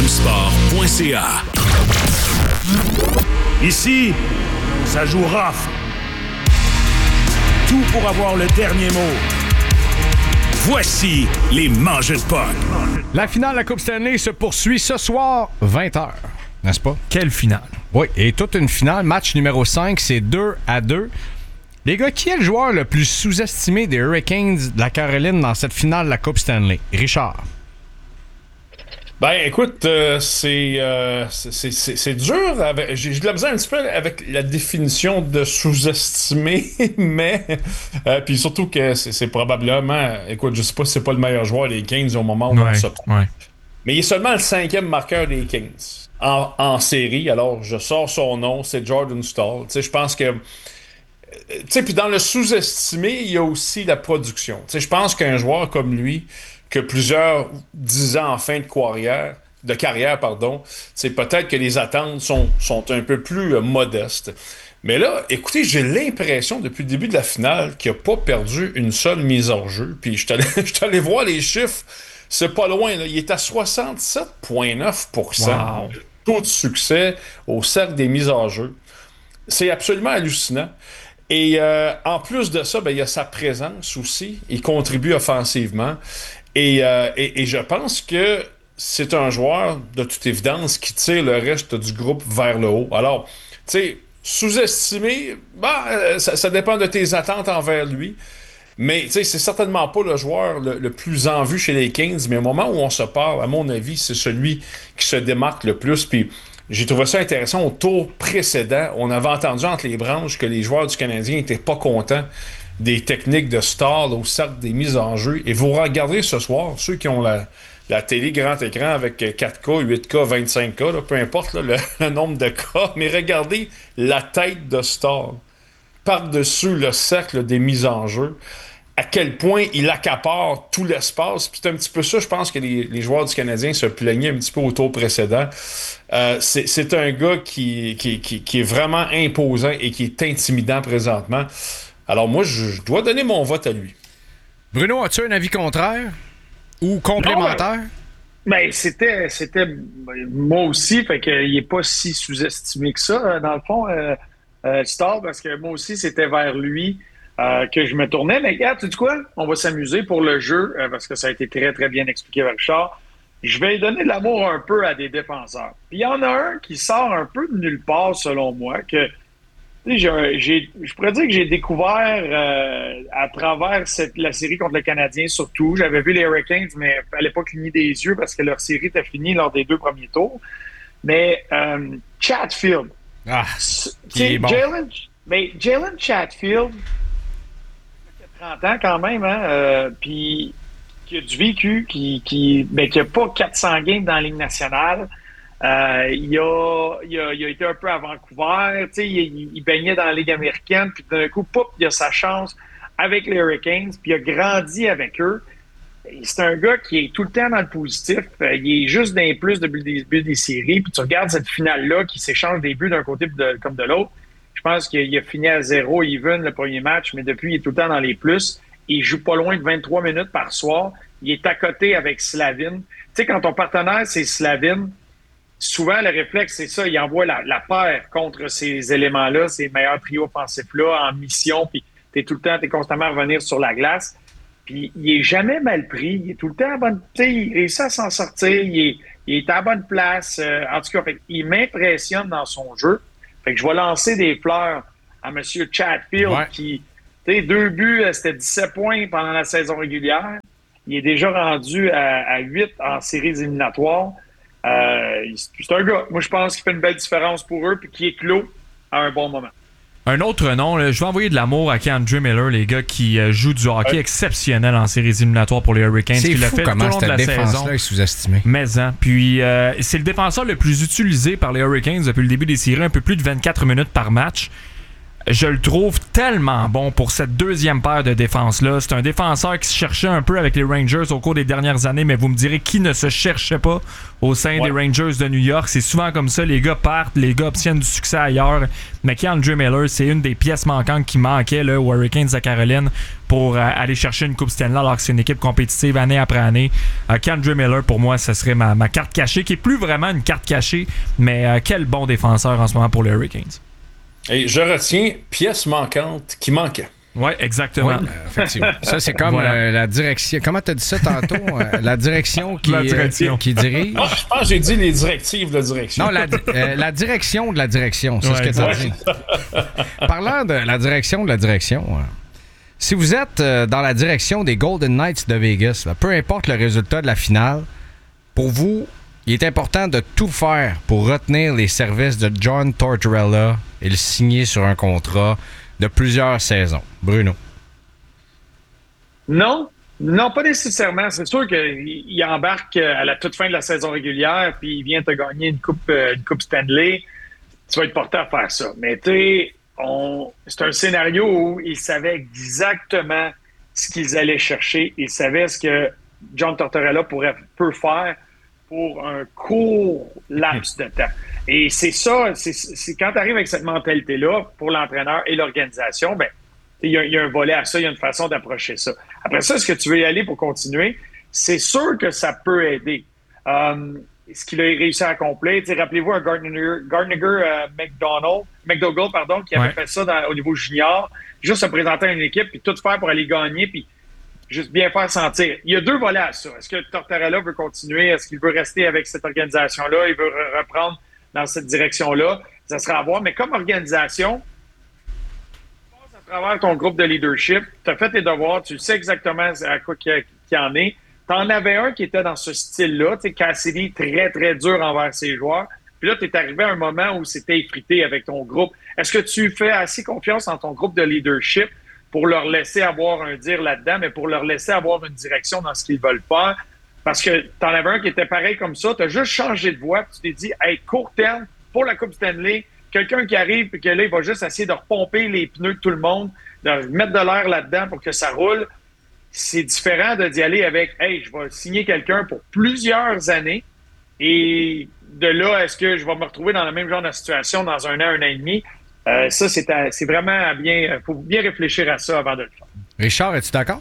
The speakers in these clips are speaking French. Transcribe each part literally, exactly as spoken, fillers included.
sport point c a. Ici, ça joue rough. Tout pour avoir le dernier mot. Voici les mangeurs de puck. La finale de la Coupe Stanley se poursuit ce soir, vingt heures. N'est-ce pas? Quelle finale? Oui, et toute une finale. Match numéro cinq, c'est deux à deux. Les gars, qui est le joueur le plus sous-estimé des Hurricanes de la Caroline dans cette finale de la Coupe Stanley? Richard. Ben, écoute, euh, c'est, euh, c'est, c'est, c'est dur. Avec, j'ai, j'ai de la misère un petit peu avec la définition de sous-estimé, mais euh, puis surtout que c'est, c'est probablement, écoute, je sais pas si c'est pas le meilleur joueur des Kings au moment où ouais, on se prend. Ouais. Mais il est seulement le cinquième marqueur des Kings en, en série. Alors, je sors son nom, c'est Jordan Staal. Tu sais, je pense que tu sais, puis dans le sous-estimé, il y a aussi la production. Tu sais, je pense qu'un joueur comme lui, que plusieurs dix ans en fin de carrière, de carrière, pardon, c'est peut-être que les attentes sont, sont un peu plus euh, modestes. Mais là, écoutez, j'ai l'impression depuis le début de la finale qu'il n'a pas perdu une seule mise en jeu. Puis je suis allé voir les chiffres, c'est pas loin, là. Il est à soixante-sept virgule neuf pour cent wow. de taux de succès au cercle des mises en jeu. C'est absolument hallucinant. Et euh, en plus de ça, ben, il y a sa présence aussi. Il contribue offensivement. Et, euh, et, et je pense que c'est un joueur, de toute évidence, qui tire le reste du groupe vers le haut. Alors, tu sais, sous-estimé, ben, ça, ça dépend de tes attentes envers lui. Mais, tu sais, c'est certainement pas le joueur le, le plus en vue chez les Kings. Mais au moment où on se parle, à mon avis, c'est celui qui se démarque le plus. Puis, j'ai trouvé ça intéressant. Au tour précédent, on avait entendu entre les branches que les joueurs du Canadien n'étaient pas contents des techniques de Staal au cercle des mises en jeu. Et vous regardez ce soir, ceux qui ont la, la télé grand écran avec quatre K, huit K, vingt-cinq K, là, peu importe là, le, le nombre de cas, mais regardez la tête de Staal par-dessus le cercle des mises en jeu, à quel point il accapare tout l'espace. Puis c'est un petit peu ça, je pense que les, les joueurs du Canadien se plaignaient un petit peu au tour précédent. Euh, c'est, c'est un gars qui, qui, qui, qui est vraiment imposant et qui est intimidant présentement. Alors moi, je, je dois donner mon vote à lui. Bruno, as-tu un avis contraire ou complémentaire? Non, ben, ben, c'était, c'était moi aussi, fait qu'il n'est pas si sous-estimé que ça, dans le fond, euh, euh, Staal, parce que moi aussi, c'était vers lui euh, que je me tournais. Mais regarde, tu sais quoi? On va s'amuser pour le jeu, euh, parce que ça a été très, très bien expliqué par Richard. Je vais donner de l'amour un peu à des défenseurs. Puis il y en a un qui sort un peu de nulle part, selon moi, que J'ai, j'ai, je pourrais dire que j'ai découvert euh, à travers cette, la série contre le Canadien surtout. J'avais vu les Hurricanes, mais il fallait pas cligner des yeux parce que leur série était finie lors des deux premiers tours. Mais euh, Chatfield. Ah, qui est bon. Jalen, mais Jalen Chatfield, il a trente ans quand même, hein, euh, puis qui a du vécu, qui qui, ben, qui a pas quatre cents games dans la Ligue nationale. Euh, il, a, il, a, il a été un peu à Vancouver, tu sais, il, il baignait dans la Ligue américaine, puis d'un coup, pop, il a sa chance avec les Hurricanes, puis il a grandi avec eux. Et c'est un gars qui est tout le temps dans le positif. Euh, il est juste d'un plus depuis le début des séries. Puis tu regardes cette finale-là qui s'échange des buts d'un côté de, comme de l'autre. Je pense qu'il a fini à zéro even le premier match, mais depuis, il est tout le temps dans les plus. Il joue pas loin de vingt-trois minutes par soir. Il est à côté avec Slavin. Tu sais, quand ton partenaire, c'est Slavin, souvent, le réflexe, c'est ça. Il envoie la, la paire contre ces éléments-là, ces meilleurs trios offensifs-là en mission. Puis t'es tout le temps, t'es constamment à revenir sur la glace. Puis il est jamais mal pris. Il est tout le temps à bonne... Tu sais, il réussit à s'en sortir. Il est, il est à bonne place. Euh, en tout cas, fait, il m'impressionne dans son jeu. Fait que je vais lancer des fleurs à M. Chatfield ouais. qui... Tu sais, deux buts, c'était dix-sept points pendant la saison régulière. Il est déjà rendu à, à huit en séries éliminatoires. Euh, c'est un gars. Moi, je pense qu'il fait une belle différence pour eux puis qui est clos à un bon moment. Un autre nom, là, je vais envoyer de l'amour à K'Andre Miller, les gars qui euh, jouent du hockey ouais. exceptionnel en séries éliminatoires pour les Hurricanes. C'est qui fou l'a fait comment tout au long de la cette saison. Là est sous-estimée. Mais hein, puis euh, c'est le défenseur le plus utilisé par les Hurricanes depuis le début des séries, un peu plus de vingt-quatre minutes par match. je le trouve tellement bon pour cette deuxième paire de défense-là. C'est un défenseur qui se cherchait un peu avec les Rangers au cours des dernières années, mais vous me direz qui ne se cherchait pas au sein ouais. des Rangers de New York. C'est souvent comme ça, les gars partent, les gars obtiennent du succès ailleurs. Mais K'Andre Miller, c'est une des pièces manquantes qui manquait là, aux Hurricanes de Caroline pour euh, aller chercher une Coupe Stanley alors que c'est une équipe compétitive année après année. Euh, K'Andre Miller, pour moi, ce serait ma, ma carte cachée, qui est plus vraiment une carte cachée, mais euh, quel bon défenseur en ce moment pour les Hurricanes. Et je retiens pièce manquante qui manquait. Oui, exactement. Oui, effectivement. Ça, c'est comme voilà. euh, la direction. Comment tu as dit ça tantôt? Euh, la direction qui, la direction. Euh, qui dirige. Moi, je pense que j'ai dit les directives de la direction. Non, la, euh, la direction de la direction. C'est ouais, ce que tu as dit. Parlant de la direction de la direction, euh, si vous êtes euh, dans la direction des Golden Knights de Vegas, là, peu importe le résultat de la finale, pour vous, il est important de tout faire pour retenir les services de John Tortorella et le signer sur un contrat de plusieurs saisons. Bruno? Non, non, pas nécessairement. C'est sûr qu'il embarque à la toute fin de la saison régulière puis il vient te gagner une coupe, une coupe Stanley. Tu vas être porté à faire ça. Mais tu sais, c'est un scénario où ils savaient exactement ce qu'ils allaient chercher. Ils savaient ce que John Tortorella pourrait, peut faire pour un court laps de temps. Et c'est ça, c'est, c'est quand tu arrives avec cette mentalité-là, pour l'entraîneur et l'organisation, ben il y, y a un volet à ça, il y a une façon d'approcher ça. Après ça, est-ce que tu veux y aller pour continuer? C'est sûr que ça peut aider. Um, ce qu'il a réussi à accomplir, rappelez-vous un Gardner, Gardner uh, McDonald, McDougall, pardon, qui avait ouais. fait ça dans, au niveau junior, juste se présenter à une équipe, puis tout faire pour aller gagner, puis juste bien faire sentir. Il y a deux volets à ça. Est-ce que Tortorella veut continuer? Est-ce qu'il veut rester avec cette organisation-là? Il veut reprendre dans cette direction-là? Ça sera à voir. Mais comme organisation, tu passes à travers ton groupe de leadership, tu as fait tes devoirs, tu sais exactement à quoi qu'il y en est. Tu en avais un qui était dans ce style-là. Tu sais, Cassidy, très, très dur envers ses joueurs. Puis là, tu es arrivé à un moment où c'était effrité avec ton groupe. Est-ce que tu fais assez confiance en ton groupe de leadership pour leur laisser avoir un dire là-dedans, mais pour leur laisser avoir une direction dans ce qu'ils veulent faire? Parce que t'en avais un qui était pareil comme ça, t'as juste changé de voie, puis tu t'es dit, hey, court terme, pour la Coupe Stanley, quelqu'un qui arrive, puis que là, il va juste essayer de repomper les pneus de tout le monde, de mettre de l'air là-dedans pour que ça roule. C'est différent de d'y aller avec, hey, je vais signer quelqu'un pour plusieurs années, et de là, est-ce que je vais me retrouver dans le même genre de situation dans un an, un an et demi? Euh, ça, c'est, à, c'est vraiment à bien... Il faut bien réfléchir à ça avant de le faire. Richard, es-tu d'accord?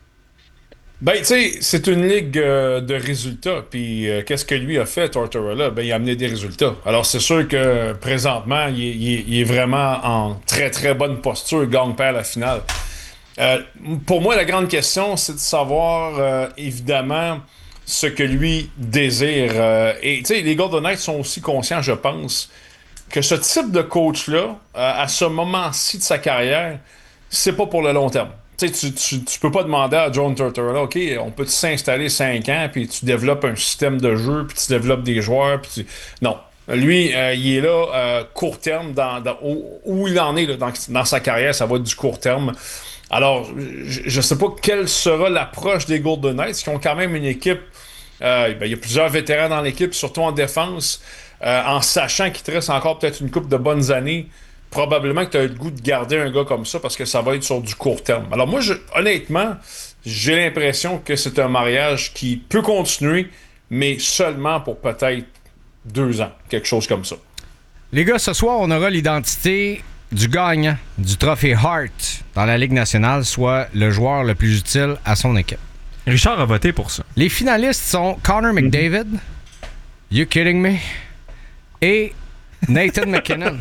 Ben, tu sais, c'est une ligue euh, de résultats. Puis, euh, qu'est-ce que lui a fait, Tortorella? Ben, il a amené des résultats. Alors, c'est sûr que présentement, il est, il est, il est vraiment en très, très bonne posture. Il gagne pas à la finale. Euh, pour moi, la grande question, c'est de savoir, euh, évidemment, ce que lui désire. Euh, et, tu sais, les Golden Knights sont aussi conscients, je pense, que ce type de coach-là, euh, à ce moment-ci de sa carrière, c'est pas pour le long terme. Tu sais, tu, tu peux pas demander à John Tortorella, OK, on peut s'installer cinq ans, puis tu développes un système de jeu, puis tu développes des joueurs, puis tu... Non. Lui, euh, il est là, euh, court terme, dans, dans, où, où il en est là, dans, dans sa carrière, ça va être du court terme. Alors, je ne sais pas quelle sera l'approche des Golden Knights, qui ont quand même une équipe, euh, ben, il y a plusieurs vétérans dans l'équipe, surtout en défense, euh, en sachant qu'il te reste encore peut-être une couple de bonnes années. Probablement que tu as le goût de garder un gars comme ça parce que ça va être sur du court terme. Alors moi, je, honnêtement, j'ai l'impression que c'est un mariage qui peut continuer, mais seulement pour peut-être deux ans, quelque chose comme ça. Les gars, ce soir, on aura l'identité du gagnant du trophée Hart dans la Ligue nationale, soit le joueur le plus utile à son équipe. Richard a voté pour ça. Les finalistes sont Connor McDavid, mm-hmm. You kidding me? Et Nathan McKinnon.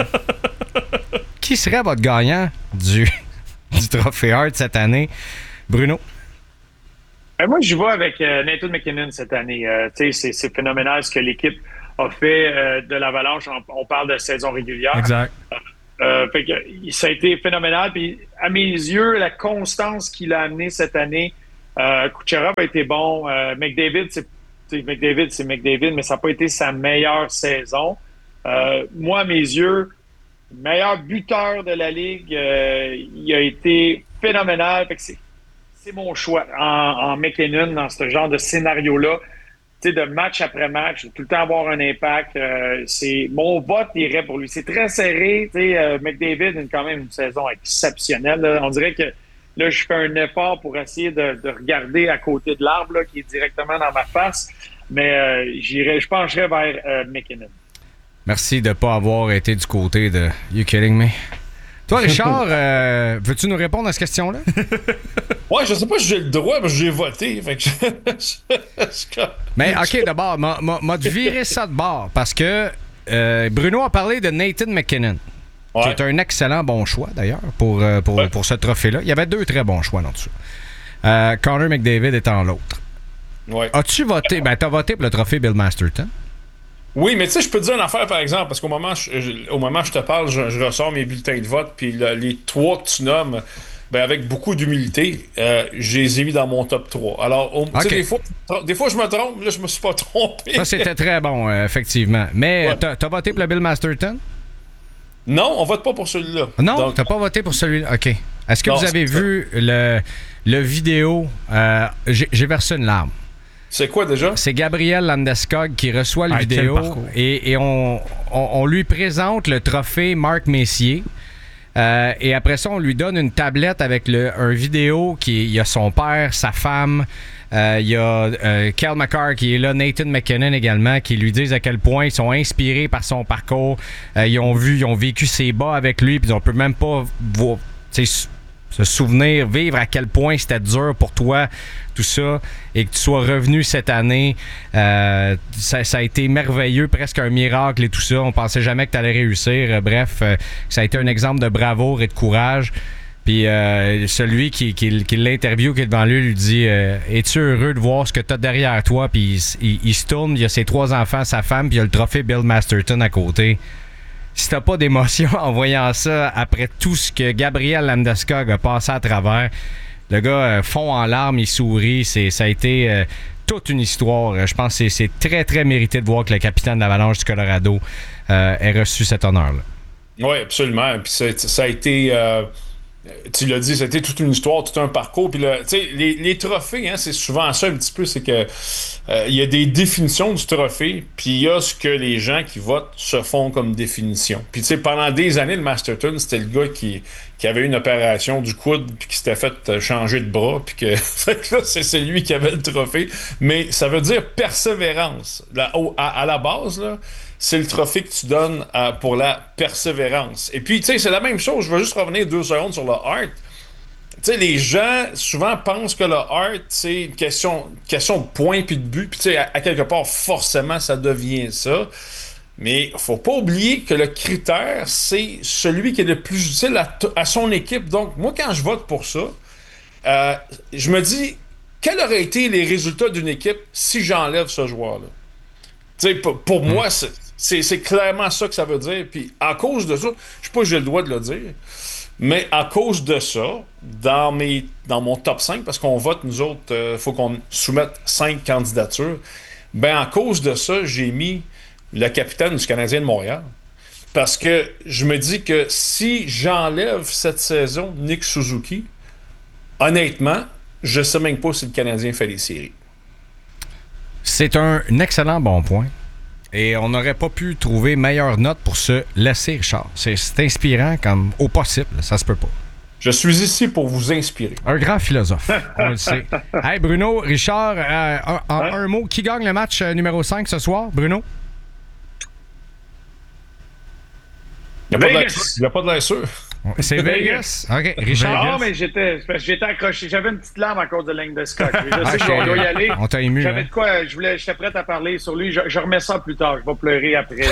Qui serait votre gagnant du, du trophée Hart cette année? Bruno? Ben moi, je vais avec euh, Nathan McKinnon cette année. Euh, c'est, c'est phénoménal ce que l'équipe a fait euh, de l'Avalanche. On, on parle de saison régulière. Exact. Euh, fait que, ça a été phénoménal. Puis, à mes yeux, la constance qu'il a amenée cette année, euh, Kucherov a été bon. Euh, McDavid, c'est, c'est McDavid, c'est McDavid, mais ça n'a pas été sa meilleure saison. Euh, moi, à mes yeux, meilleur buteur de la Ligue, euh, il a été phénoménal. Fait que c'est, c'est mon choix en, en McKinnon dans ce genre de scénario-là. de match après match, de tout le temps avoir un impact. Euh, c'est mon vote irait pour lui. C'est très serré. Euh, McDavid a quand même une saison exceptionnelle. Là. On dirait que là, je fais un effort pour essayer de, de regarder à côté de l'arbre là, qui est directement dans ma face. Mais euh, j'irais, je pencherais vers euh, McKinnon. Merci de ne pas avoir été du côté de You Kidding Me. Toi, Richard, euh, veux-tu nous répondre à cette question-là? Ouais, je sais pas si j'ai le droit, mais j'ai voté. Fait que je... Mais OK, d'abord, m'a, m'a, m'a viré ça de bord parce que euh, Bruno a parlé de Nathan McKinnon, ouais. qui est un excellent bon choix, d'ailleurs, pour, euh, pour, ouais. pour ce trophée-là. Il y avait deux très bons choix là-dessus. Euh, Connor McDavid étant l'autre. Ouais. As-tu voté? Ben, t'as voté pour le trophée Bill Masterton. Oui, mais tu sais, je peux te dire une affaire, par exemple, parce qu'au moment, je, au moment où je te parle, je, je ressors mes bulletins de vote, puis le, les trois que tu nommes, ben, avec beaucoup d'humilité, euh, je les ai mis dans mon top trois. Alors, au, okay. des, fois, des fois, je me trompe, là, je me suis pas trompé. Ça, c'était très bon, euh, effectivement. Mais ouais. t'as, t'as voté pour le Bill Masterton? Non, on vote pas pour celui-là. Non, Donc, t'as pas voté pour celui-là? OK. Est-ce que non, vous avez vu le, le vidéo? Euh, j'ai, j'ai versé une larme. C'est quoi déjà? C'est Gabriel Landeskog qui reçoit le ah, vidéo et, et on, on, on lui présente le trophée Marc Messier. Euh, et après ça, on lui donne une tablette avec le, un vidéo qui il y a son père, sa femme, euh, il y a euh, Cal McCarr qui est là, Nathan McKinnon également, qui lui disent à quel point ils sont inspirés par son parcours. Euh, ils ont vu, ils ont vécu ses bas avec lui, puis on peut même pas voir, se souvenir, vivre à quel point c'était dur pour toi, tout ça, et que tu sois revenu cette année. Euh, ça, ça a été merveilleux, presque un miracle et tout ça. On pensait jamais que tu allais réussir. Euh, bref, euh, ça a été un exemple de bravoure et de courage. Puis euh, celui qui, qui, qui l'interview, qui est devant lui, lui dit euh, « Es-tu heureux de voir ce que tu as derrière toi? » Puis il, il, il se tourne, il y a ses trois enfants, sa femme, puis il y a le trophée Bill Masterton à côté. Si t'as pas d'émotion en voyant ça après tout ce que Gabriel Landeskog a passé à travers, le gars euh, fond en larmes, il sourit. C'est, ça a été euh, toute une histoire. Je pense que c'est, c'est très, très mérité de voir que le capitaine de l'Avalanche du Colorado euh, ait reçu cet honneur-là. Oui, absolument. Puis ça, ça a été... Euh... Tu l'as dit, c'était toute une histoire, tout un parcours. Puis là, tu sais, les, les trophées, hein, c'est souvent ça un petit peu, c'est que euh, il y a des définitions du trophée, puis il y a ce que les gens qui votent se font comme définition. Puis tu sais, pendant des années, le Masterton, c'était le gars qui, qui avait une opération du coude, puis qui s'était fait changer de bras, puis que là, c'est, c'est lui qui avait le trophée. Mais ça veut dire persévérance. Là, au, à, à la base, là, c'est le trophée que tu donnes euh, pour la persévérance. Et puis, tu sais, c'est la même chose. Je vais juste revenir deux secondes sur le Hart. Tu sais, les gens, souvent, pensent que le Hart, c'est une question, question de points puis de but. Puis, tu sais, à, à quelque part, forcément, ça devient ça. Mais il faut pas oublier que le critère, c'est celui qui est le plus utile à, t- à son équipe. Donc, moi, quand je vote pour ça, euh, je me dis, quels auraient été les résultats d'une équipe si j'enlève ce joueur-là? Tu sais, pour, pour mmh. moi, c'est... C'est, c'est clairement ça que ça veut dire. Puis à cause de ça, je sais pas si j'ai le droit de le dire, mais à cause de ça, dans mes dans mon top cinq, parce qu'on vote, nous autres, il euh, faut qu'on soumette cinq candidatures, ben à cause de ça, j'ai mis le capitaine du Canadien de Montréal. Parce que je me dis que si j'enlève cette saison Nick Suzuki, honnêtement, je sais même pas si le Canadien fait les séries. C'est un excellent bon point. Et on n'aurait pas pu trouver meilleure note pour se laisser, Richard. C'est, c'est inspirant comme au possible. Ça se peut pas. Je suis ici pour vous inspirer. Un grand philosophe, on le sait. Hey Bruno, Richard, euh, en, en ouais. un mot, qui gagne le match euh, numéro cinq ce soir, Bruno? Il n'y a pas de l'air sûr. C'est Vegas? OK. Richard? Non, mais j'étais, j'étais accroché. J'avais une petite larme à cause de Landeskog. Je sais qu'on doit y aller. On t'a ému. J'avais hein? de quoi, je voulais, j'étais prêt à parler sur lui. Je, je remets ça plus tard. Je vais pleurer après.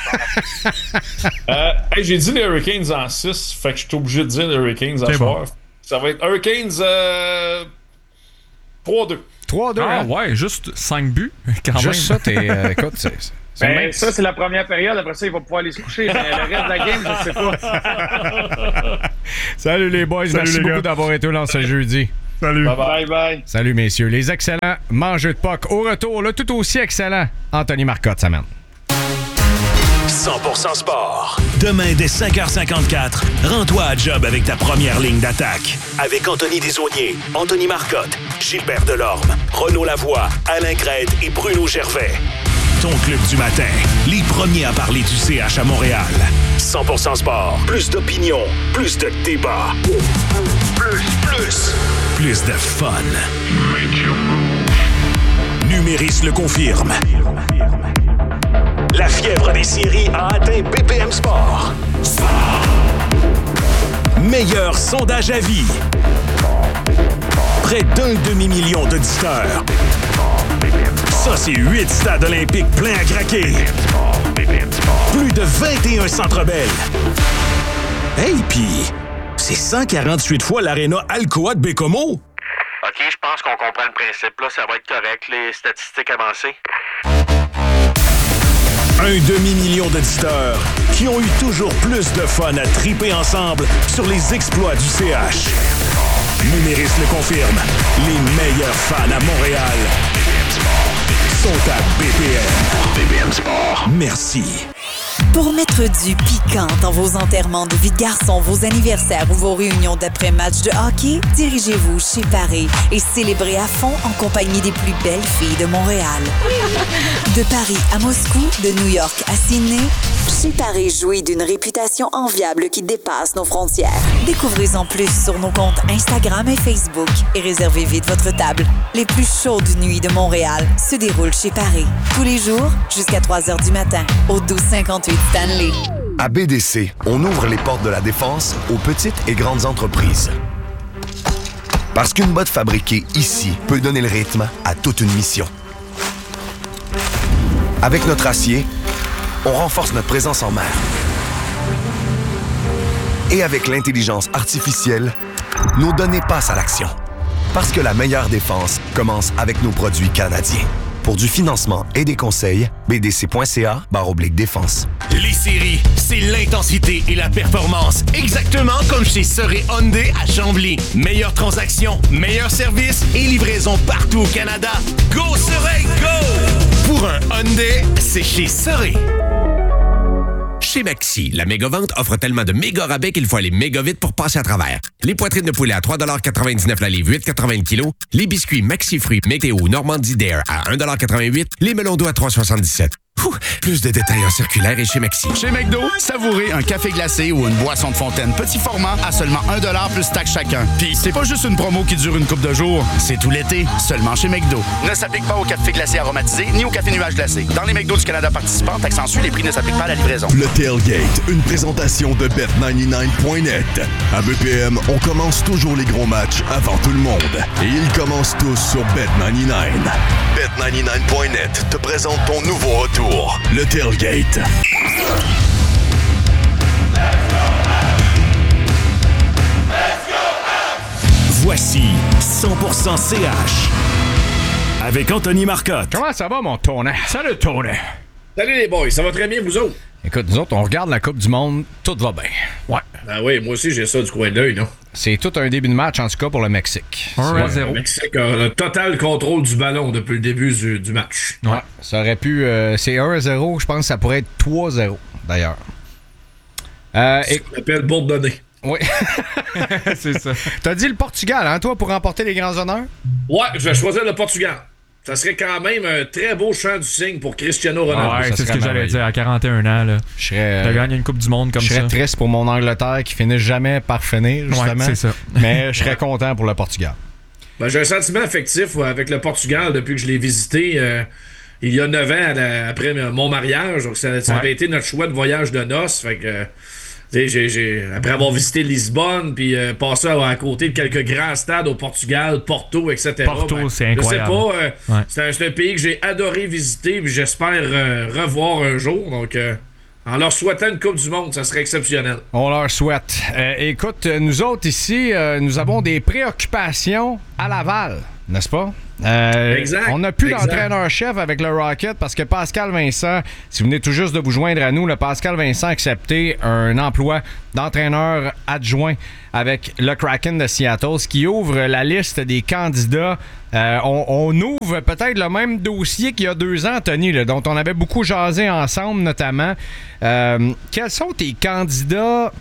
euh, hey, j'ai dit les Hurricanes en six, fait que je suis obligé de dire les Hurricanes en soir. Bon. Ça va être Hurricanes euh, trois deux. trois deux, ah hein? Ouais, juste cinq buts, quand juste même. ça, t'es... Euh, écoute, c'est... c'est ben, ça, c'est la première période. Après ça, il va pouvoir aller se coucher. Mais le reste de la game, je sais pas. Salut les boys. Salut Merci les beaucoup gars. D'avoir été là ce jeudi. Salut. Bye bye. bye. Salut messieurs. Les excellents mangeux de puck. Au retour, le tout aussi excellent Anthony Marcotte, ça mène. cent pour cent Sport. Demain, dès cinq heures cinquante-quatre, rends-toi à job avec ta première ligne d'attaque. Avec Anthony Desaulniers, Anthony Marcotte, Gilbert Delorme, Renaud Lavoie, Alain Crête et Bruno Gervais. Ton club du matin, les premiers à parler du C H à Montréal. cent pour cent Sport, plus d'opinion, plus de débat. Plus, plus, plus de fun. Numéris le confirme. La fièvre des séries a atteint B P M Sport. Sport. Meilleur sondage à vie. Près d'un demi-million d'auditeurs. Ça, c'est huit stades olympiques pleins à craquer. Plus de vingt et un centres belles. Hey, pis, c'est cent quarante-huit fois l'aréna Alcoa de Bécomo. OK, je pense qu'on comprend le principe. Là, ça va être correct, les statistiques avancées. Un demi-million d'auditeurs qui ont eu toujours plus de fun à triper ensemble sur les exploits du C H. Numéris le confirme. Les meilleurs fans à Montréal sont à B P M. B P M Sport. Merci. Pour mettre du piquant dans vos enterrements de vie de garçon, vos anniversaires ou vos réunions d'après-match de hockey, dirigez-vous chez Paris et célébrez à fond en compagnie des plus belles filles de Montréal. De Paris à Moscou, de New York à Sydney, chez Paris jouit d'une réputation enviable qui dépasse nos frontières. Découvrez-en plus sur nos comptes Instagram et Facebook et réservez vite votre table. Les plus chaudes nuits de Montréal se déroulent chez Paris. Tous les jours, jusqu'à trois heures du matin, au douze cinquante-huit Stanley. À B D C, on ouvre les portes de la défense aux petites et grandes entreprises. Parce qu'une botte fabriquée ici peut donner le rythme à toute une mission. Avec notre acier, on renforce notre présence en mer. Et avec l'intelligence artificielle, nos données passent à l'action. Parce que la meilleure défense commence avec nos produits canadiens. Pour du financement et des conseils, b d c point c a barre oblique défense. Les séries, c'est l'intensité et la performance. Exactement comme chez Soré Hyundai à Chambly. Meilleure transaction, meilleur service et livraison partout au Canada. Go Soré, go! Pour un Hyundai, c'est chez Soré. Chez Maxi, la méga-vente offre tellement de méga rabais qu'il faut aller méga vite pour passer à travers. Les poitrines de poulet à trois quatre-vingt-dix-neuf la livre, huit quatre-vingts le kilo. Les biscuits Maxi Fruits Météo Normandie Dare à un quatre-vingt-huit. Les melons d'eau à trois soixante-dix-sept. Ouh, plus de détails en circulaire et chez Maxi. Chez McDo, savourez un café glacé ou une boisson de fontaine petit format à seulement un dollar plus taxe chacun. Puis c'est pas juste une promo qui dure une couple de jours, c'est tout l'été, seulement chez McDo. Ne s'applique pas au café glacé aromatisé ni au café nuage glacé. Dans les McDo du Canada participants, taxe en sus, les prix ne s'appliquent pas à la livraison. Le Tailgate, une présentation de bet quatre-vingt-dix-neuf point net. À B P M, on commence toujours les gros matchs avant tout le monde. Et ils commencent tous sur bet quatre-vingt-dix-neuf. bet quatre-vingt-dix-neuf point net te présente ton nouveau retour. Le Tailgate. Voici cent pour cent C H avec Anthony Marcotte. Comment ça va, mon tournant? Salut, tournant. Salut les boys, ça va très bien, vous autres? Écoute, nous autres, on regarde la Coupe du Monde, tout va bien. Ouais. Ben oui, moi aussi, j'ai ça du coin de l'œil, non? C'est tout un début de match, en tout cas, pour le Mexique. un à zéro. Le Mexique a le total contrôle du ballon depuis le début du, du match. Ouais. Ouais. Ça aurait pu... Euh, c'est un à zéro, je pense que ça pourrait être trois à zéro, d'ailleurs. Euh, C'est et... ce qu'on appelle bourdonner. Oui. C'est ça. T'as dit le Portugal, hein, toi, pour remporter les grands honneurs? Ouais, je vais choisir le Portugal. Ça serait quand même un très beau chant du cygne pour Cristiano Ronaldo. Ah ouais, c'est ce que j'allais dire. À quarante et un ans, là. Je serais... T'as gagné une Coupe du Monde comme je ça. Je serais triste pour mon Angleterre qui finit jamais par finir, justement. Ouais, c'est ça. Mais je serais content pour le Portugal. Ben, j'ai un sentiment affectif avec le Portugal depuis que je l'ai visité euh, il y a neuf ans à la, après mon mariage. Donc ça, ça ouais. avait été notre choix de voyage de noces. Fait que... Euh, J'ai, j'ai, après avoir visité Lisbonne, puis euh, passé à, à côté de quelques grands stades au Portugal, Porto, et cetera. Porto, ben, c'est Je incroyable. sais pas, euh, ouais. c'est, un, c'est un pays que j'ai adoré visiter, puis j'espère euh, revoir un jour. Donc, euh, en leur souhaitant une Coupe du Monde, ça serait exceptionnel. On leur souhaite. Euh, écoute, nous autres ici, euh, nous avons des préoccupations à Laval, n'est-ce pas? Euh, exact. On n'a plus exact. d'entraîneur-chef avec le Rocket parce que Pascal Vincent, si vous venez tout juste de vous joindre à nous, le Pascal Vincent a accepté un emploi d'entraîneur adjoint avec le Kraken de Seattle, ce qui ouvre la liste des candidats. Euh, on, on ouvre peut-être le même dossier qu'il y a deux ans, Tony, là, dont on avait beaucoup jasé ensemble notamment. Euh, quels sont tes candidats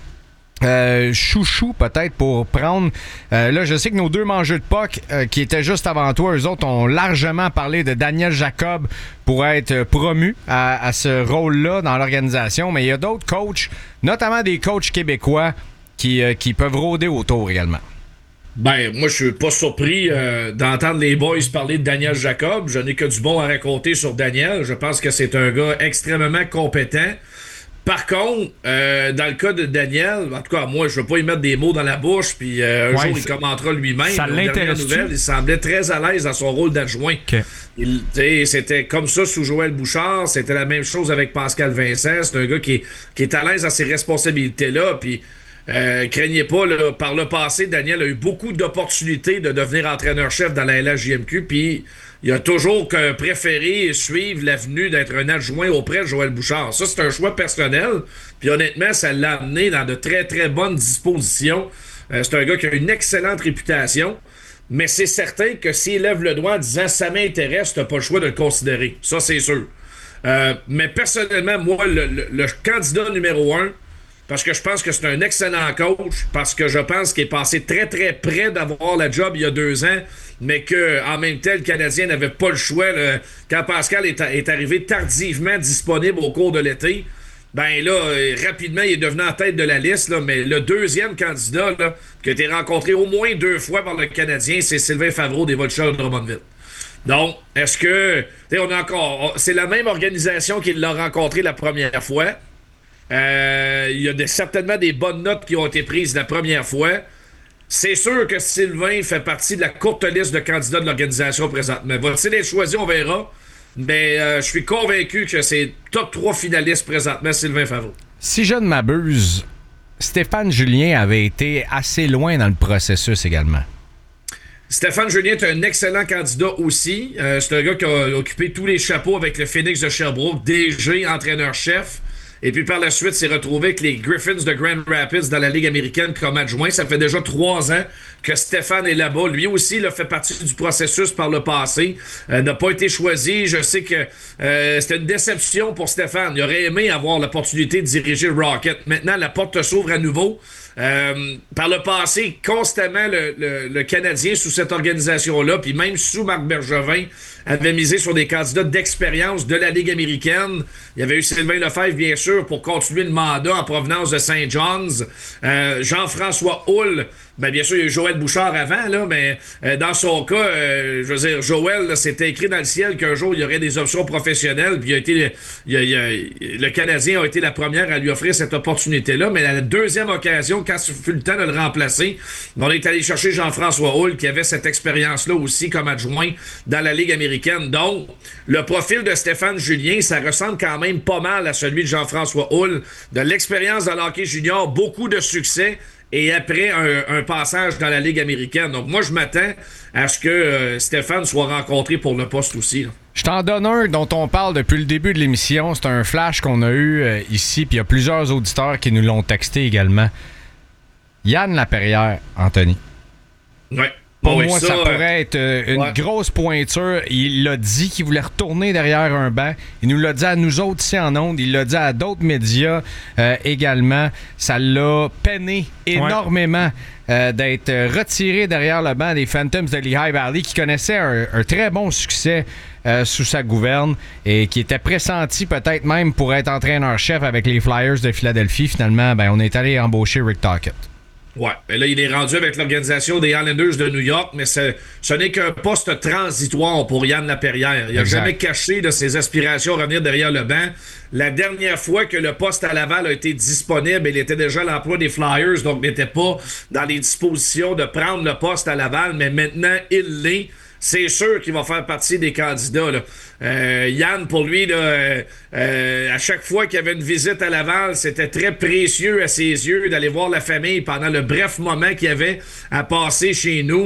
Euh, chouchou peut-être pour prendre euh, là je sais que nos deux mangeux de puck euh, qui étaient juste avant toi, eux autres ont largement parlé de Daniel Jacob pour être promu à, à ce rôle-là dans l'organisation, mais il y a d'autres coachs, notamment des coachs québécois qui, euh, qui peuvent rôder autour également. Ben, moi, je suis pas surpris euh, d'entendre les boys parler de Daniel Jacob. Je n'ai que du bon à raconter sur Daniel. Je pense que c'est un gars extrêmement compétent. Par contre, euh, dans le cas de Daniel, en tout cas, moi, je veux pas y mettre des mots dans la bouche, puis euh, un ouais, jour, il commentera lui-même. Ça l'intéresse. Il semblait très à l'aise dans son rôle d'adjoint. Okay. Il, c'était comme ça sous Joël Bouchard, c'était la même chose avec Pascal Vincent. C'est un gars qui est, qui est à l'aise dans ses responsabilités-là, puis euh, craignez pas, là, par le passé, Daniel a eu beaucoup d'opportunités de devenir entraîneur-chef dans la L H J M Q, puis il a toujours qu'un préféré suivre l'avenue d'être un adjoint auprès de Joël Bouchard. Ça, c'est un choix personnel. Puis honnêtement, ça l'a amené dans de très, très bonnes dispositions. Euh, c'est un gars qui a une excellente réputation. Mais c'est certain que s'il lève le doigt en disant « ça m'intéresse », t'as pas le choix de le considérer. Ça, c'est sûr. Euh, mais personnellement, moi, le, le, le candidat numéro un, parce que je pense que c'est un excellent coach, parce que je pense qu'il est passé très, très près d'avoir la job il y a deux ans, mais qu'en même temps, le Canadien n'avait pas le choix. Là, quand Pascal est, a, est arrivé tardivement disponible au cours de l'été, ben là, euh, rapidement, il est devenu en tête de la liste, là, mais le deuxième candidat là, qui a été rencontré au moins deux fois par le Canadien, c'est Sylvain Favreau des Vultures de Drummondville. Donc, est-ce que... on a encore, c'est la même organisation qui l'a rencontré la première fois. Euh, il y a des, certainement des bonnes notes qui ont été prises la première fois. C'est sûr que Sylvain fait partie de la courte liste de candidats de l'organisation présentement. Va-t-il être choisi? On verra. Mais euh, je suis convaincu que c'est top trois finalistes présentement, Sylvain Favreau. Si je ne m'abuse, Stéphane Julien avait été assez loin dans le processus également. Stéphane Julien est un excellent candidat aussi. Euh, c'est un gars qui a occupé tous les chapeaux avec le Phoenix de Sherbrooke, D G, entraîneur-chef. Et puis par la suite, s'est retrouvé avec les Griffins de Grand Rapids dans la Ligue américaine comme adjoint. Ça fait déjà trois ans que Stéphane est là-bas. Lui aussi, il a fait partie du processus par le passé. Euh, n'a pas été choisi. Je sais que euh, c'était une déception pour Stéphane. Il aurait aimé avoir l'opportunité de diriger le Rocket. Maintenant, la porte s'ouvre à nouveau. Euh, par le passé, constamment, le, le, le Canadien sous cette organisation-là, puis même sous Marc Bergevin, avait misé sur des candidats d'expérience de la Ligue américaine. Il y avait eu Sylvain Lefebvre, bien sûr, pour continuer le mandat en provenance de Saint John's. Euh, Jean-François Houle, ben bien sûr, il y a eu Joël Bouchard avant, là, mais euh, dans son cas, euh, je veux dire, Joël, là, c'était écrit dans le ciel qu'un jour, il y aurait des options professionnelles, puis il a été, il a, il a, le Canadien a été la première à lui offrir cette opportunité-là, mais la deuxième occasion, quand il fut le temps de le remplacer, on est allé chercher Jean-François Houle, qui avait cette expérience-là aussi comme adjoint dans la Ligue américaine. Donc, le profil de Stéphane Julien, ça ressemble quand même pas mal à celui de Jean-François Houle, de l'expérience dans l'hockey junior, beaucoup de succès, et après un, un passage dans la Ligue américaine. Donc moi, je m'attends à ce que euh, Stéphane soit rencontré pour le poste aussi. Là. Je t'en donne un dont on parle depuis le début de l'émission. C'est un flash qu'on a eu euh, ici, puis il y a plusieurs auditeurs qui nous l'ont texté également. Yann Laperrière, Anthony. Ouais. Pour oui, moi, ça, ça pourrait euh, être euh, une ouais. grosse pointure. Il l'a dit qu'il voulait retourner derrière un banc. Il nous l'a dit à nous autres ici en ondes. Il l'a dit à d'autres médias euh, également. Ça l'a peiné énormément ouais. euh, d'être retiré derrière le banc des Phantoms de Lehigh Valley qui connaissaient un, un très bon succès euh, sous sa gouverne et qui était pressenti peut-être même pour être entraîneur-chef avec les Flyers de Philadelphie. Finalement, ben, on est allé embaucher Rick Tocchet. Ouais, et là, il est rendu avec l'organisation des Islanders de New York, mais ce n'est qu'un poste transitoire pour Yann Laperrière. Il n'a jamais caché de ses aspirations à revenir derrière le banc. La dernière fois que le poste à Laval a été disponible, il était déjà à l'emploi des Flyers, donc n'était pas dans les dispositions de prendre le poste à Laval, mais maintenant, il l'est. C'est sûr qu'il va faire partie des candidats. Là. Euh, Yann, pour lui, là, euh, euh, à chaque fois qu'il y avait une visite à Laval, c'était très précieux à ses yeux d'aller voir la famille pendant le bref moment qu'il y avait à passer chez nous.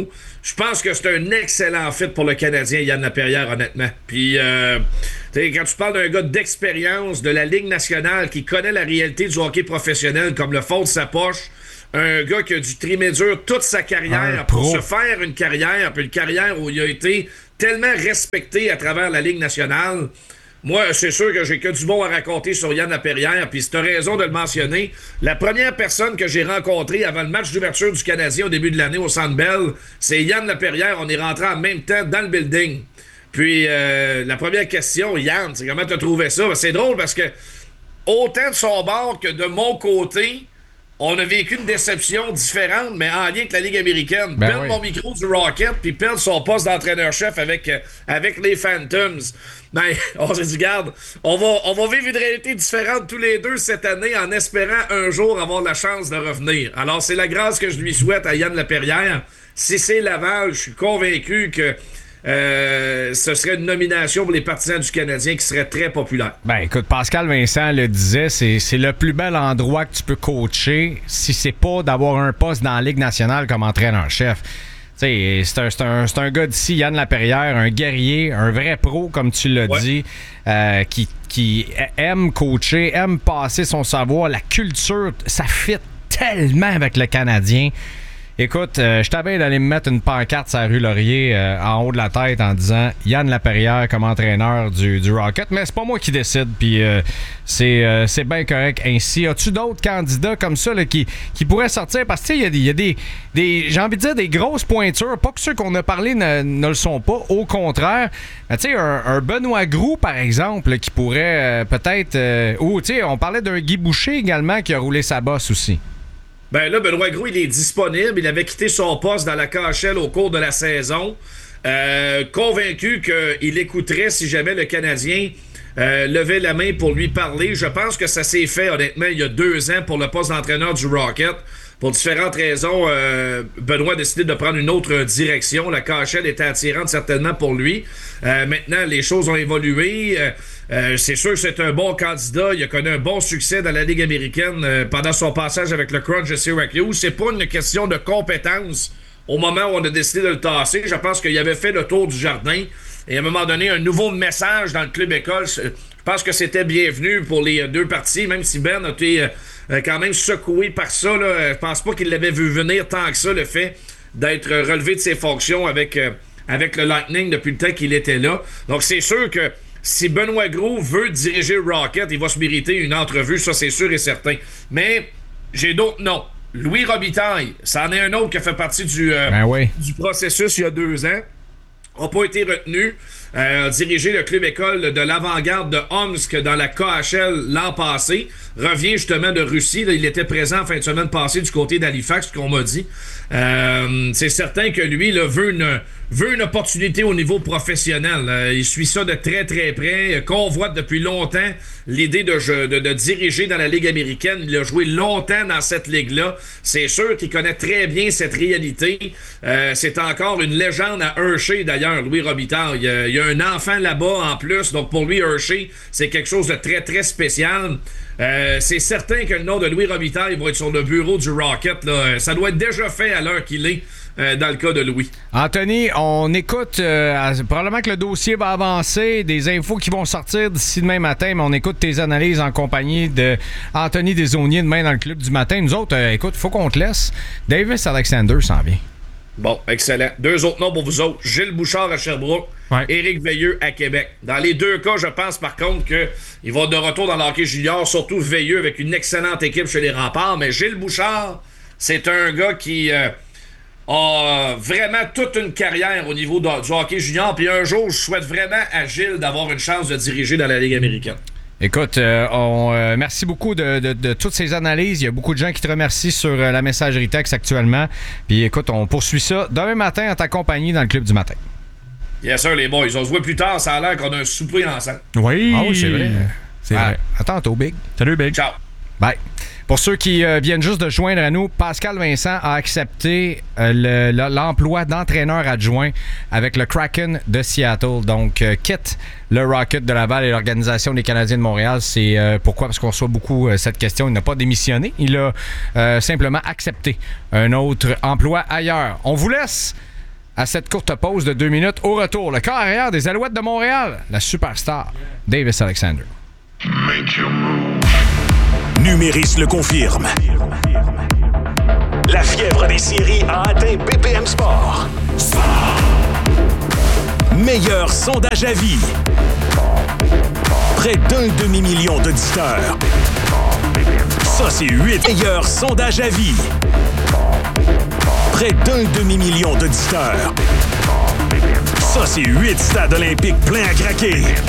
je pense que c'est un excellent fit pour le Canadien, Yann Laperrière, honnêtement. Puis, euh, quand tu parles d'un gars d'expérience de la Ligue nationale qui connaît la réalité du hockey professionnel comme le fond de sa poche, un gars qui a dû trimer dur toute sa carrière pour se faire une carrière, puis une carrière où il a été tellement respecté à travers la Ligue nationale. Moi, c'est sûr que j'ai que du bon à raconter sur Yann Laperrière, puis tu as raison de le mentionner. La première personne que j'ai rencontrée avant le match d'ouverture du Canadien au début de l'année au Centre Bell, c'est Yann Laperrière. On est rentré en même temps dans le building. Puis, euh, la première question, Yann, c'est comment tu as trouvé ça? Ben, c'est drôle parce que, autant de son bord que de mon côté, on a vécu une déception différente, mais en lien avec la Ligue américaine. Ben perdre oui. mon micro du Rocket, puis perdre son poste d'entraîneur-chef avec, euh, avec les Phantoms. Ben, on s'est dit, garde, on va, on va vivre une réalité différente tous les deux cette année en espérant un jour avoir la chance de revenir. Alors, c'est la grâce que je lui souhaite à Yann Laperrière. Si c'est Laval, je suis convaincu que Euh, ce serait une nomination pour les partisans du Canadien qui serait très populaire. Ben écoute, Pascal Vincent le disait, c'est, c'est le plus bel endroit que tu peux coacher si c'est pas d'avoir un poste dans la Ligue nationale comme entraîneur-chef. C'est un, c'est, un, c'est un gars d'ici, Yann Laperrière, un guerrier, un vrai pro, comme tu l'as ouais. dit, euh, qui, qui aime coacher, aime passer son savoir. La culture, ça fit tellement avec le Canadien. Écoute, euh, je t'avais d'aller me mettre une pancarte sur la rue Laurier euh, en haut de la tête en disant Yann Laperrière comme entraîneur du, du Rocket, mais c'est pas moi qui décide, puis euh, c'est, euh, c'est bien correct ainsi. As-tu d'autres candidats comme ça là, qui, qui pourraient sortir? Parce que il y a, des, y a des, des, j'ai envie de dire, des grosses pointures, pas que ceux qu'on a parlé ne, ne le sont pas, au contraire. Tu sais, un, un Benoît Groulx, par exemple, qui pourrait euh, peut-être... Euh, ou, tu sais, on parlait d'un Guy Boucher également qui a roulé sa bosse aussi. Ben là, Benoît Groulx, il est disponible. Il avait quitté son poste dans la K H L au cours de la saison. Euh, convaincu qu'il écouterait si jamais le Canadien euh, levait la main pour lui parler. Je pense que ça s'est fait, honnêtement, il y a deux ans pour le poste d'entraîneur du Rocket. Pour différentes raisons, euh, Benoît a décidé de prendre une autre direction. La K H L était attirante certainement pour lui. Euh, maintenant, les choses ont évolué. Euh, euh, c'est sûr que c'est un bon candidat. Il a connu un bon succès dans la Ligue américaine euh, pendant son passage avec le Crunch de Syracuse. C'est pas une question de compétence au moment où on a décidé de le tasser. Je pense qu'il avait fait le tour du jardin. Et à un moment donné, un nouveau message dans le club école. Je pense que c'était bienvenu pour les deux parties, même si Ben a été euh, quand même secoué par ça. Là. Je pense pas qu'il l'avait vu venir tant que ça, le fait d'être relevé de ses fonctions avec, euh, avec le Lightning depuis le temps qu'il était là. Donc c'est sûr que si Benoît Groulx veut diriger le Rocket, il va se mériter une entrevue, ça c'est sûr et certain. Mais j'ai d'autres noms. Louis Robitaille, c'en est un autre qui a fait partie du, euh, ben oui. du processus il y a deux ans. N'a pas été retenu. Euh, a dirigé le club école de l'avant-garde de Omsk dans la K H L l'an passé. Revient justement de Russie. Là, il était présent en fin de semaine passée du côté d'Halifax, ce qu'on m'a dit. Euh, c'est certain que lui là, veut, une, veut une opportunité au niveau professionnel. Euh, il suit ça de très très près. Convoite depuis longtemps l'idée de, de, de diriger dans la Ligue américaine. Il a joué longtemps dans cette ligue-là. C'est sûr qu'il connaît très bien cette réalité. Euh, c'est encore une légende à Hershey d'ailleurs, Louis Robitaille. Il y a, il y a un enfant là-bas en plus. Donc pour lui, Hershey, c'est quelque chose de très très spécial. Euh, c'est certain que le nom de Louis Robitaille va être sur le bureau du Rocket. Là. Ça doit être déjà fait à l'heure qu'il est euh, dans le cas de Louis. Anthony, on écoute, euh, probablement que le dossier va avancer, des infos qui vont sortir d'ici demain matin, mais on écoute tes analyses en compagnie de Anthony Desaulniers demain dans le club du matin. Nous autres, euh, écoute, il faut qu'on te laisse. Davis Alexander s'en vient. Bon, excellent. Deux autres noms pour vous autres. Gilles Bouchard à Sherbrooke, ouais. Éric Veilleux à Québec. Dans les deux cas, je pense par contre qu'il va de retour dans l'hockey junior, surtout Veilleux avec une excellente équipe chez les Remparts. Mais Gilles Bouchard, c'est un gars qui euh, a vraiment toute une carrière au niveau de, du hockey junior. Puis un jour, je souhaite vraiment à Gilles d'avoir une chance de diriger dans la Ligue américaine. Écoute, euh, on, euh, merci beaucoup de, de, de toutes ces analyses. Il y a beaucoup de gens qui te remercient sur euh, la messagerie texte actuellement. Puis écoute, on poursuit ça demain matin en ta compagnie dans le club du matin. Yes sir, les boys. On se voit plus tard. Ça a l'air qu'on a un souper ensemble. Oui, ah oui, c'est vrai. C'est ah, vrai. À tantôt, Big. Salut, Big. Ciao. Bye. Pour ceux qui euh, viennent juste de joindre à nous, Pascal Vincent a accepté euh, le, le, l'emploi d'entraîneur adjoint avec le Kraken de Seattle. Donc, euh, quitte le Rocket de Laval et l'Organisation des Canadiens de Montréal. C'est euh, pourquoi? Parce qu'on reçoit beaucoup euh, cette question. Il n'a pas démissionné. Il a euh, simplement accepté un autre emploi ailleurs. On vous laisse à cette courte pause de deux minutes. Au retour, le corps arrière des Alouettes de Montréal, la superstar Davis Alexander. Numéris le confirme. La fièvre des séries a atteint B P M Sport. Meilleur sondage à vie. Près d'un demi-million d'auditeurs. Ça, c'est huit meilleurs sondages à vie. Près d'un demi-million d'auditeurs. Ça, c'est huit stades olympiques pleins à craquer.